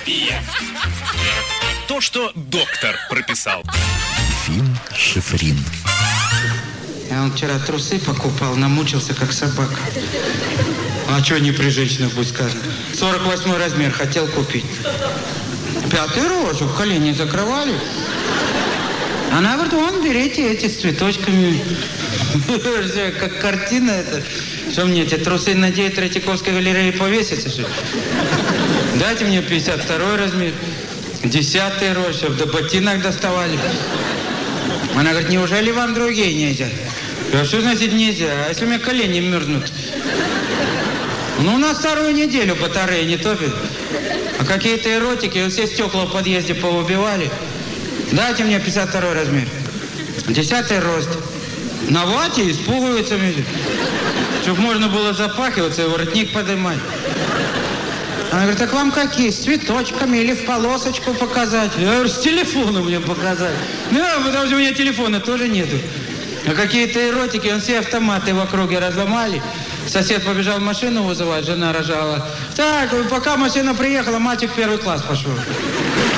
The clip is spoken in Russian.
Терапия. То, что доктор прописал. Финшифрин. Я вчера трусы покупал, намучился как собака. А что не при женщинах будет сказано? 48 размер хотел купить. 5-й рожек, колени закрывали. Она говорит, вон, берите эти с цветочками. Как картина это. Что мне, эти трусы на 9 Третьяковской галереи повесятся, что ли? Дайте мне 52 размер. 10-й рожек, до ботинок доставали. Она говорит, неужели вам другие нельзя? А что значит нельзя? А если у меня колени мерзнут? Ну, у нас вторую неделю батареи не топит. А какие-то эротики, все стекла в подъезде поубивали. Дайте мне 52 размер. 10-й рост. На вате испугиваются. Чтоб можно было запахиваться и воротник поднимать. Она говорит, так вам какие? С цветочками или в полосочку показать? Я говорю, с телефоном мне показать. Ну, потому что у меня телефона тоже нету. А какие-то эротики, все автоматы в округе разломали. Сосед побежал машину вызывать, жена рожала. Так, пока машина приехала, мальчик в 1 класс пошел.